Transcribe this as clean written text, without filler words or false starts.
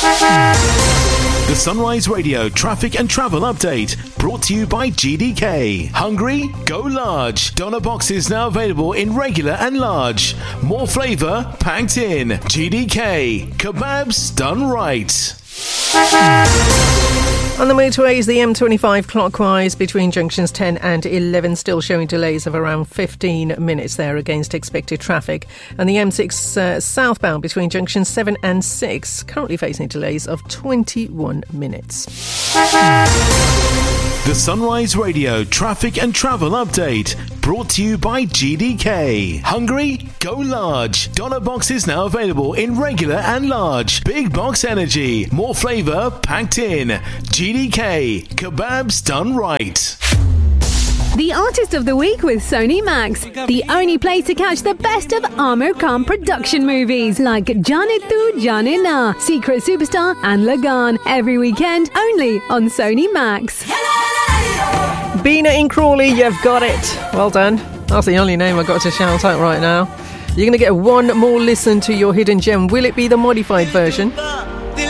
The Sunrise Radio traffic and travel update brought to you by GDK. Hungry? Go large. Doner boxes now available in regular and large. More flavour packed in. GDK. Kebabs done right. On the motorways, the M25 clockwise between junctions 10 and 11 still showing delays of around 15 minutes there against expected traffic. And the M6 southbound between junctions 7 and 6 currently facing delays of 21 minutes. The Sunrise Radio traffic and travel update brought to you by GDK. Hungry? Go large. Doner boxes now available in regular and large. Big box energy. More flavour packed in. GDK. Kebabs done right. The Artist of the Week with Sony Max, the only place to catch the best of Amir Khan production movies like Jaane Tu Jaane Na, Secret Superstar and Lagan, every weekend only on Sony Max. Bina in Crawley, you've got it. Well done. That's the only name I've got to shout out right now. You're going to get one more listen to your hidden gem. Will it be the modified version?